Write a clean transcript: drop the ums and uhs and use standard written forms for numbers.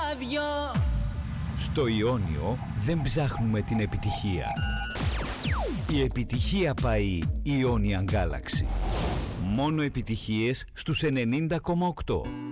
ράδιο. Στο Ιόνιο δεν ψάχνουμε την επιτυχία. Η επιτυχία πάει Ionian Galaxy. Μόνο επιτυχίες στους 90,8.